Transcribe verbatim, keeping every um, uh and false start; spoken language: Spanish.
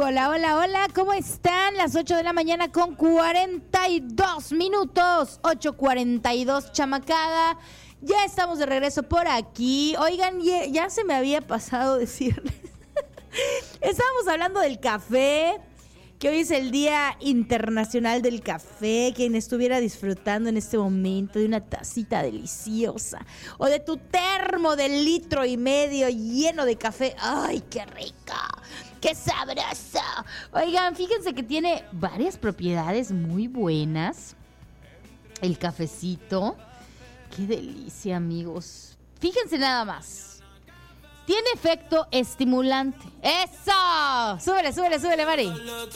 Hola, hola, hola, ¿cómo están? Las ocho de la mañana con cuarenta y dos minutos, ocho cuarenta y dos, chamacada. Ya estamos de regreso por aquí. Oigan, ya, ya se me había pasado decirles. Estábamos hablando del café, que hoy es el Día Internacional del Café. Quien estuviera disfrutando en este momento de una tacita deliciosa o de tu termo de litro y medio lleno de café. ¡Ay, qué rica! ¡Qué sabroso! Oigan, fíjense que tiene varias propiedades muy buenas el cafecito. ¡Qué delicia, amigos! Fíjense nada más. Tiene efecto estimulante. ¡Eso! Súbele, súbele, súbele, Mari.